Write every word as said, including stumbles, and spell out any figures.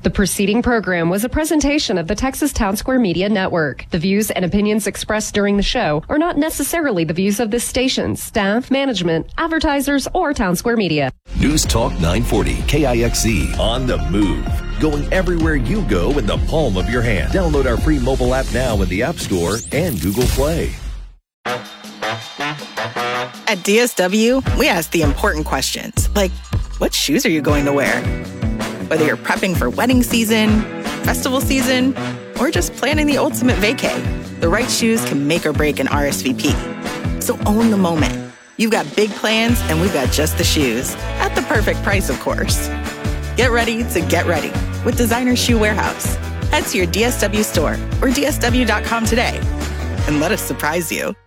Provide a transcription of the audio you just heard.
The preceding program was a presentation of the Texas Town Square Media Network. The views and opinions expressed during the show are not necessarily the views of this station, staff, management, advertisers, or Town Square Media. News Talk nine forty K I X E on the move. Going everywhere you go in the palm of your hand. Download our free mobile app now in the App Store and Google Play. At D S W, we ask the important questions, like, what shoes are you going to wear? Whether you're prepping for wedding season, festival season, or just planning the ultimate vacay, the right shoes can make or break an R S V P. So own the moment. You've got big plans, and we've got just the shoes. At the perfect price, of course. Get ready to get ready with Designer Shoe Warehouse. Head to your D S W store or D S W dot com today and let us surprise you.